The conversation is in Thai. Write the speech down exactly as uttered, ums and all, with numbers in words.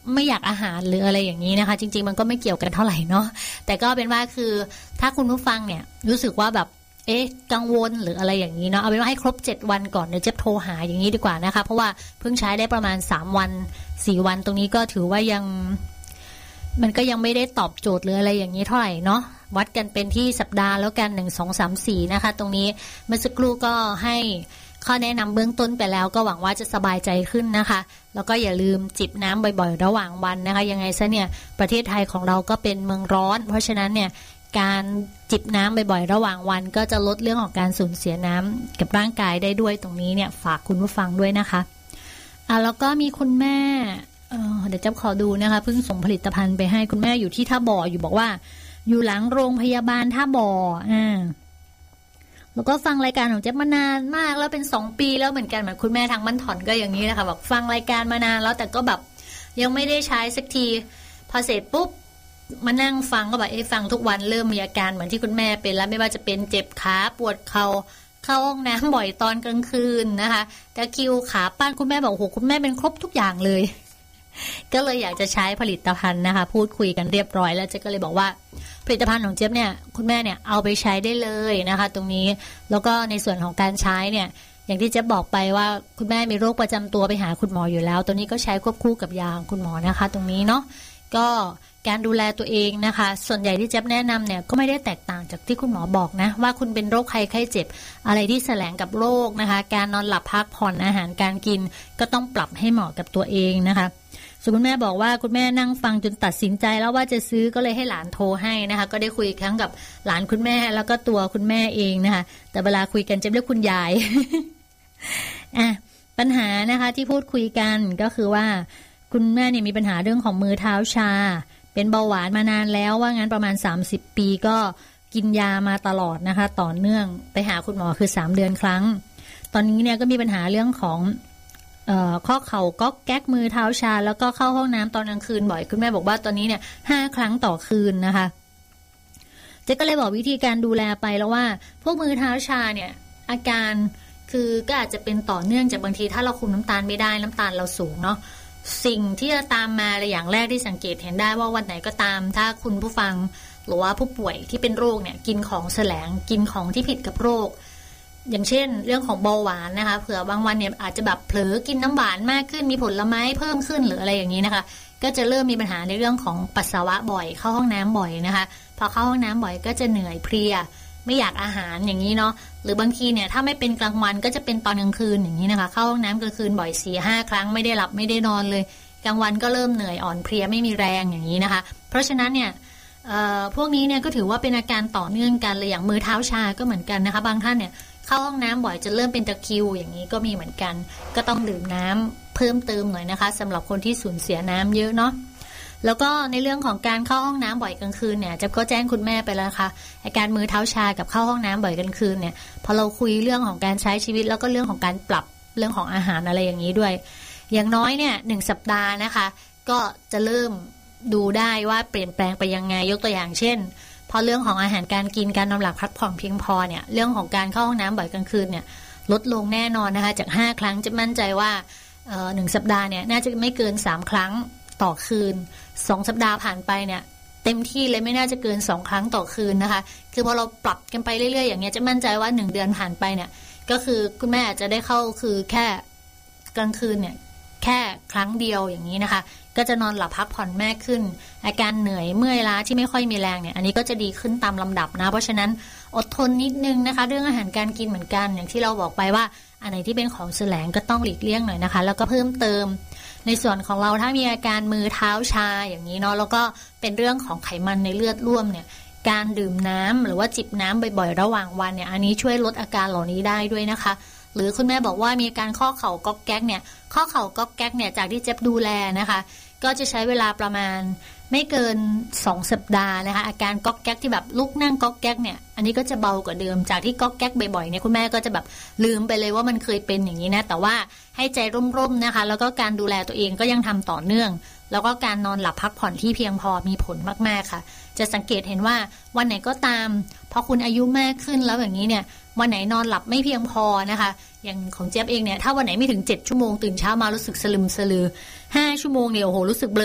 ไม่อยากอาหารหรืออะไรอย่างนี้นะคะจริงๆมันก็ไม่เกี่ยวกันเท่าไหร่เนาะแต่ก็เป็นว่าคือถ้าคุณผู้ฟังเนี่ยรู้สึกว่าแบบเอ๊ะกังวลหรืออะไรอย่างนี้เนาะเอาเป็นว่าให้ครบเจ็ดวันก่อนเดี๋ยวเจ๊โทรหาอย่างนี้ดีกว่านะคะเพราะว่าเพิ่งใช้ได้ประมาณสามวันสี่วันตรงนี้ก็ถือว่ายังมันก็ยังไม่ได้ตอบโจทย์หรืออะไรอย่างนี้เท่าไหร่เนาะวัดกันเป็นที่สัปดาห์แล้วกันหนึ่ง สอง สาม สี่นะคะตรงนี้เมื่อสักครู่ก็ให้ข้อแนะนำเบื้องต้นไปแล้วก็หวังว่าจะสบายใจขึ้นนะคะแล้วก็อย่าลืมจิบน้ำบ่อยๆระหว่างวันนะคะยังไงซะเนี่ยประเทศไทยของเราก็เป็นเมืองร้อนเพราะฉะนั้นเนี่ยการจิบน้ำบ่อยๆระหว่างวันก็จะลดเรื่องของการสูญเสียน้ำกับร่างกายได้ด้วยตรงนี้เนี่ยฝากคุณผู้ฟังด้วยนะคะอ่ะแล้วก็มีคุณแม่เอ่อเดี๋ยวจะขอดูนะคะเพิ่งส่งผลิตภัณฑ์ไปให้คุณแม่อยู่ที่ท่าบ่ออยู่บอกว่าอยู่หลังโรงพยาบาลท่าบ่ออ่าแล้วก็ฟังรายการของเจ๊มานานมากแล้วเป็นสองปีแล้วเหมือนกันเหมือนคุณแม่ทางบ้านถอนก็อย่างนี้นะคะบอกฟังรายการมานานแล้วแต่ก็แบบยังไม่ได้ใช้สักทีพอเสร็จปุ๊บมานั่งฟังก็แบบเอ๊ะฟังทุกวันเริ่มมีอาการเหมือนที่คุณแม่เป็นแล้วไม่ว่าจะเป็นเจ็บขาปวดเข่าเข้าห้องน้ำบ่อยตอนกลางคืนนะคะตะคริวขาปั้นคุณแม่บอกโอ้โหคุณแม่เป็นครบทุกอย่างเลยก็เลยอยากจะใช้ผลิตภัณฑ์นะคะพูดคุยกันเรียบร้อยแล้วเจ๊ก็เลยบอกว่าผลิตภัณฑ์ของเจ๊เนี่ยคุณแม่เนี่ยเอาไปใช้ได้เลยนะคะตรงนี้แล้วก็ในส่วนของการใช้เนี่ยอย่างที่เจ๊บอกไปว่าคุณแม่มีโรคประจำตัวไปหาคุณหมออยู่แล้วตัวนี้ก็ใช้ควบคู่กับยาของคุณหมอนะคะตรงนี้เนาะก็การดูแลตัวเองนะคะส่วนใหญ่ที่เจ๊แนะนำเนี่ยก็ไม่ได้แตกต่างจากที่คุณหมอบอกนะว่าคุณเป็นโรคภัยไข้เจ็บอะไรที่แสลงกับโรคนะคะการนอนหลับพักผ่อนอาหารการกินก็ต้องปรับให้เหมาะกับตัวเองนะคะส่วนคุณแม่บอกว่าคุณแม่นั่งฟังจนตัดสินใจแล้วว่าจะซื้อก็เลยให้หลานโทรให้นะคะก็ได้คุยครั้งกับหลานคุณแม่แล้วก็ตัวคุณแม่เองนะคะแต่เวลาคุยกันจะเรียกคุณยาย อ่ะปัญหานะคะที่พูดคุยกันก็คือว่าคุณแม่เนี่ยมีปัญหาเรื่องของมือเท้าชาเป็นเบาหวานมานานแล้วว่างั้นประมาณสามสิบปีก็กินยามาตลอดนะคะต่อเนื่องไปหาคุณหมอคือสามเดือนครั้งตอนนี้เนี่ยก็มีปัญหาเรื่องของเอ่อข้อเข่าก๊อกแก๊กมือเท้าชาแล้วก็เข้าห้องน้ำตอนกลางคืนบ่อยคุณแม่บอกว่าตอนนี้เนี่ยห้าครั้งต่อคืนนะคะเจ๊ก็เลยบอกวิธีการดูแลไปแล้วว่าพวกมือเท้าชาเนี่ยอาการคือก็อาจจะเป็นต่อเนื่องจากบางทีถ้าเราคุมน้ำตาลไม่ได้น้ำตาลเราสูงเนาะสิ่งที่จะตามมาเลยอย่างแรกที่สังเกตเห็นได้ว่าวันไหนก็ตามถ้าคุณผู้ฟังหรือว่าผู้ป่วยที่เป็นโรคเนี่ยกินของแสลงกินของที่ผิดกับโรคอย่างเช่นเรื่องของเบาหวานนะคะเผื่อบางวันเนี่ยอาจจะแบบเผลอกินน้ำหวานมากขึ้นมีผลไม้เพิ่มขึ้นหรืออะไรอย่างนี้นะคะก็จะเริ่มมีปัญหาในเรื่องของปัสสาวะบ่อยเข้าห้องน้ำบ่อยนะคะพอเข้าห้องน้ำบ่อยก็จะเหนื่อยเพลียไม่อยากอาหารอย่างนี้เนาะหรือบางทีเนี่ยถ้าไม่เป็นกลางวันก็จะเป็นตอนกลางคืนอย่างนี้นะคะเข้าห้องน้ำกลางคืนบ่อย สี่ห้า ครั้งไม่ได้หลับไม่ได้นอนเลยกลางวันก็เริ่มเหนื่อยอ่อนเพลียไม่มีแรงอย่างนี้นะคะเพราะฉะนั้นเนี่ยพวกนี้เนี่ยก็ถือว่าเป็นอาการต่อเนื่องกันเลยอย่างมือเท้าชาก็เหมือนกันนะคะบางท่านเนี่ยเข้าห้องน้ำบ่อยจะเริ่มเป็นตะคริวอย่างนี้ก็มีเหมือนกันก็ต้องดื่มน้ำเพิ่มเติมหน่อยนะคะสำหรับคนที่สูญเสียน้ำเยอะเนาะแล้วก็ในเรื่องของการเข้าห้องน้ำบ่อยกลางคืนเนี่ยจะก็แจ้งคุณแม่ไปแล้วค่ะอาการมือเท้าชากับเข้าห้องน้ำบ่อยกลางคืนเนี่ยพอเราคุยเรื่องของการใช้ชีวิตแล้วก็เรื่องของการปรับเรื่องของอาหารอะไรอย่างนี้ด้วยอย่างน้อยเนี่ยหนึ่งสัปดาห์นะคะก็จะเริ่มดูได้ว่าเปลี่ยนแปลงไปยังไงยกตัวอย่างเช่นพอเรื่องของอาหารการกินการนอนหลับพักผ่อนเพียงพอเนี่ยเรื่องของการเข้าห้องน้ำบ่อยกลางคืนเนี่ยลดลงแน่นอนนะคะจากห้าครั้งจะมั่นใจว่าเอ่อหนึ่งสัปดาห์เนี่ยน่าจะไม่เกินสามครั้งต่อคืนสองสัปดาห์ผ่านไปเนี่ยเต็มที่เลยไม่น่าจะเกินสองครั้งต่อคืนนะคะคือพอเราปรับกันไปเรื่อยๆอย่างเงี้ยจะมั่นใจว่าหนึ่งเดือนผ่านไปเนี่ยก็คือคุณแม่อาจจะได้เข้าคือแค่กลางคืนเนี่ยแค่ครั้งเดียวอย่างนี้นะคะก็จะนอนหลับพักผ่อนแม่ขึ้นอาการเหนื่อยเมื่อยล้าที่ไม่ค่อยมีแรงเนี่ยอันนี้ก็จะดีขึ้นตามลำดับนะเพราะฉะนั้นอดทนนิดนึงนะคะเรื่องอาหารการกินเหมือนกันอย่างที่เราบอกไปว่าอันไหนที่เป็นของแสลงก็ต้องหลีกเลี่ยงหน่อยนะคะแล้วก็เพิ่มเติมในส่วนของเราถ้ามีอาการมือเท้าชาอย่างนี้เนาะแล้วก็เป็นเรื่องของไขมันในเลือดร่วมเนี่ยการดื่มน้ำหรือว่าจิบน้ำบ่อยๆระหว่างวันเนี่ยอันนี้ช่วยลดอาการเหล่านี้ได้ด้วยนะคะหรือคุณแม่บอกว่ามีอาการข้อเข่าก๊อกแก๊กเนี่ยข้อเข่าก๊อกแก๊กเนี่ยจากที่เจ็บดูแลนะคะก็จะใช้เวลาประมาณไม่เกินสองสัปดาห์นะคะอาการก๊อกแก๊กที่แบบลุกนั่งก๊อกแก๊กเนี่ยอันนี้ก็จะเบากว่าเดิมจากที่ก๊อกแก๊กบ่อยๆเนี่ยคุณแม่ก็จะแบบลืมไปเลยว่ามันเคยเป็นอย่างนี้นะแต่ว่าให้ใจร่มๆนะคะแล้วก็การดูแลตัวเองก็ยังทำต่อเนื่องแล้วก็การนอนหลับพักผ่อนที่เพียงพอมีผลมากๆค่ะจะสังเกตเห็นว่าวันไหนก็ตามพอคุณอายุมากขึ้นแล้วอย่างนี้เนี่ยวันไหนนอนหลับไม่เพียงพอนะคะอย่างของเจี๊ยบเองเนี่ยถ้าวันไหนไม่ถึงเจ็ดชั่วโมงตื่นเช้ามารู้สึกสลึมสลือห้าชั่วโมงเนี่ยโอ้โหรู้สึกเบลอ